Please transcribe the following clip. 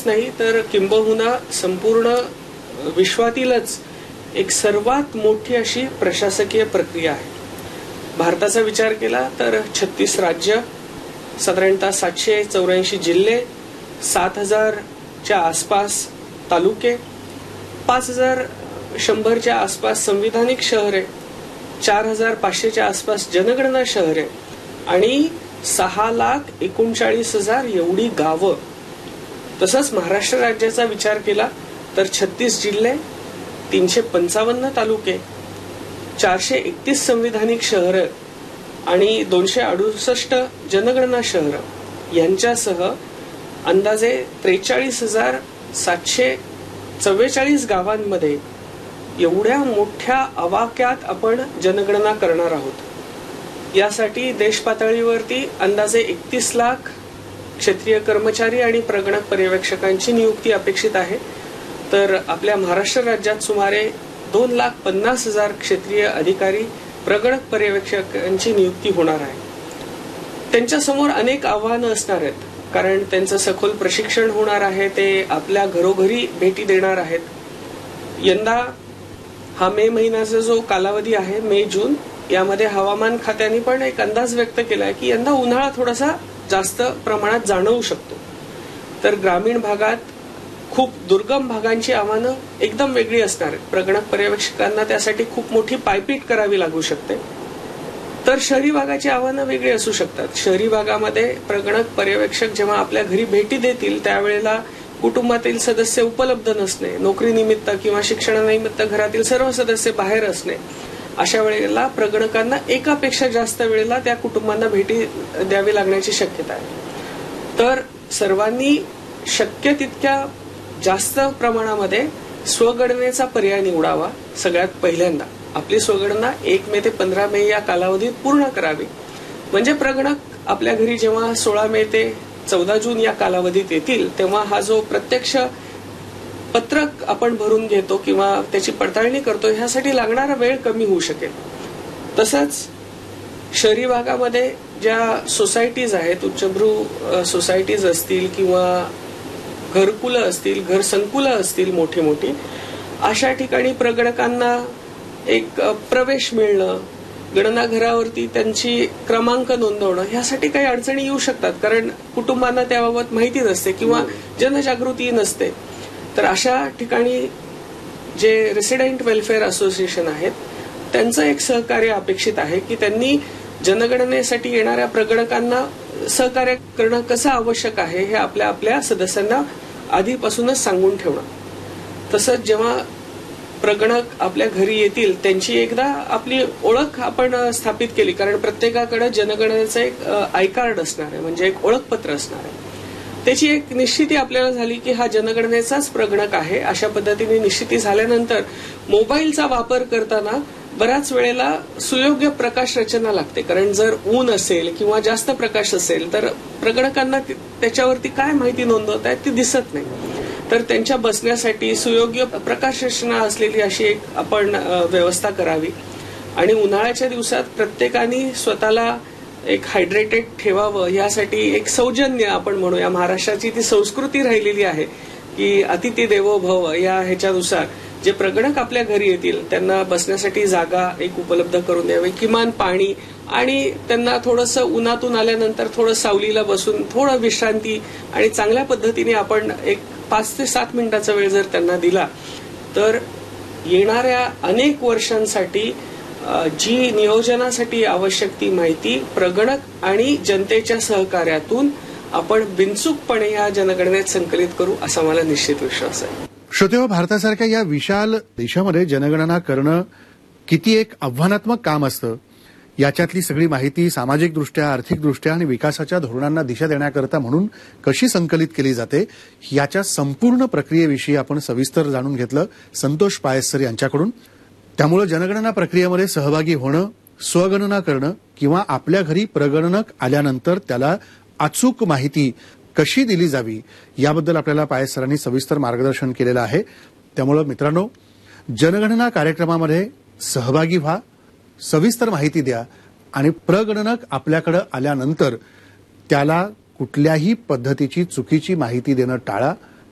नाही तर किंबहुना संपूर्ण विश्वातीलच एक सर्वात मोठी अशी प्रशासकीय प्रक्रिया आहे. भारताचा विचार केला तर 36 राज्य, साधारणतः 784 जिल्हे, 7000च्या आसपास तालुके, 5100च्या आसपास संविधानिक शहरे, 4500च्या आसपास जनगणना शहरे आणि 6,39,000 एवढी गावं. तसंच महाराष्ट्र राज्याचा विचार केला तर 36 जिल्हे, 355 तालुके, 431 संविधानिक शहरं आणि 268 जनगणना शहरं यांच्यासह अंदाजे 43,744 गावांमध्ये एवढ्या मोठ्या आवाक्यात आपण जनगणना करणार आहोत. यासाठी देश पातळीवरती अंदाजे 31 लाख क्षेत्रीय कर्मचारी आणि प्रगणक पर्यवेक्षकांची नियुक्ती अपेक्षित आहे. तर आपल्या महाराष्ट्र राज्यात सुमारे 2,50,000 क्षेत्रीय अधिकारी प्रगणक पर्यवेक्षकांची नियुक्ती होणार आहे. त्यांच्यासमोर अनेक आव्हानं असणार आहेत, कारण त्यांचं सखोल प्रशिक्षण होणार आहे. ते आपल्या घरोघरी भेटी देणार आहेत. यंदा हा मे महिन्याचा जो कालावधी आहे, मे जून, यामध्ये हवामान खात्याने पण एक अंदाज व्यक्त केलाय की यंदा उन्हाळा थोडासा जास्त प्रमाणात जाणवू शकतो. तर ग्रामीण भागात खूप दुर्गम भागांची आव्हानं एकदम वेगळी असणार आहेत. प्रगणक पर्यवेक्षकांना त्यासाठी खूप मोठी पायपीट करावी लागू शकते. तर शहरी भागाची आव्हानं वेगळी असू शकतात. शहरी भागामध्ये प्रगणक पर्यवेक्षक जेव्हा आपल्या घरी भेटी देतील त्यावेळेला कुटुंबातील सदस्य उपलब्ध नसणे, नोकरीनिमित्त किंवा शिक्षणानिमित्त घरातील सर्व सदस्य बाहेर असणे, अशा वेळेला प्रगणकांना एकापेक्षा जास्त वेळेला त्या कुटुंबांना भेटी द्यावी लागण्याची शक्यता आहे. तर सर्वांनी शक्य तितक्या जास्त प्रमाणामध्ये स्वगणनेचा पर्याय निवडावा. सगळ्यात पहिल्यांदा आपली स्वगणना 1 मे ते 15 मे या कालावधीत पूर्ण करावी. म्हणजे प्रगणक आपल्या घरी जेव्हा 16 मे ते 14 जून या कालावधीत येतील तेव्हा हा जो प्रत्यक्ष पत्रक आपण भरून घेतो किंवा त्याची पडताळणी करतो ह्यासाठी लागणारा वेळ कमी होऊ शकेल. तसंच शहरी भागामध्ये ज्या सोसायटीज आहेत, उच्चभ्रू सोसायटीज असतील किंवा घरकुलं असतील, घरसंकुलं असतील मोठी मोठी, अशा ठिकाणी प्रगणकांना एक प्रवेश मिळणं, गणना घरावरती त्यांची क्रमांक नोंदवणं ह्यासाठी काही अडचणी येऊ शकतात, कारण कुटुंबांना त्याबाबत माहिती नसते किंवा जनजागृती नसते. तर अशा ठिकाणी जे रेसिडेंट वेलफेअर असोसिएशन आहेत त्यांचं एक सहकार्य अपेक्षित आहे की त्यांनी जनगणनेसाठी येणाऱ्या प्रगणकांना सहकार्य करणं कसं आवश्यक आहे हे आपल्या आपल्या सदस्यांना आधीपासूनच सांगून ठेवणं. तसंच जेव्हा प्रगणक आपल्या घरी येतील त्यांची एकदा आपली ओळख आपण स्थापित केली, कारण प्रत्येकाकडे जनगणनेचं एक आय कार्ड असणार आहे, म्हणजे एक ओळखपत्र असणार आहे. त्याची एक निश्चिती आपल्याला झाली की हा जनगणनेचाच प्रगणक आहे. अशा पद्धतीने निश्चिती झाल्यानंतर मोबाईलचा वापर करताना बऱ्याच वेळेला सुयोग्य प्रकाश रचना लागते, कारण जर ऊन असेल किंवा जास्त प्रकाश असेल तर प्रगणकांना त्याच्यावरती काय माहिती नोंदवत आहे ती दिसत नाही. तर त्यांच्या बसण्यासाठी सुयोग्य प्रकाश रचना असलेली अशी एक आपण व्यवस्था करावी. आणि उन्हाळ्याच्या दिवसात प्रत्येकाने स्वतःला एक हायड्रेटेड ठेवावं यासाठी एक सौजन्य आपण म्हणूया, महाराष्ट्राची ती संस्कृती राहिलेली आहे की अतिथी देवो भव या ह्याच्यानुसार जे प्रगणक आपल्या घरी येतील त्यांना बसण्यासाठी जागा एक उपलब्ध करून द्यावी, किमान पाणी, आणि त्यांना थोडंसं उन्हातून आल्यानंतर थोडं सावलीला बसून थोडं विश्रांती आणि चांगल्या पद्धतीने आपण एक 5 ते 7 मिनिटाचा वेळ जर त्यांना दिला तर येणाऱ्या अनेक वर्षांसाठी जी नियोजनासाठी आवश्यक ती माहिती प्रगणक आणि जनतेच्या सहकार्यातून आपण बिनचूकपणे या जनगणनेत संकलित करू असा मला निश्चित विश्वास आहे. श्रोतेहो, भारतासारख्या या विशाल देशामध्ये जनगणना करणं किती एक आव्हानात्मक काम असतं याच्यातली सगळी माहिती सामाजिकदृष्ट्या, आर्थिकदृष्ट्या आणि विकासाच्या धोरणांना दिशा देण्याकरता म्हणून कशी संकलित केली जाते याच्या संपूर्ण प्रक्रियेविषयी आपण सविस्तर जाणून घेतलं संतोष पायस्कर यांच्याकडून. त्यामुळे जनगणना प्रक्रियेमध्ये सहभागी होणं, स्वगणना करणं किंवा आपल्या घरी प्रगणक आल्यानंतर त्याला अचूक माहिती कशी दिली जावी याबद्दल आपल्याला पायस सरांनी सविस्तर मार्गदर्शन केलेलं आहे. त्यामुळे मित्रांनो, जनगणना कार्यक्रमामध्ये सहभागी व्हा, सविस्तर माहिती द्या आणि प्रगणक आपल्याकडे आल्यानंतर त्याला कुठल्याही पद्धतीची चुकीची माहिती देणं टाळा.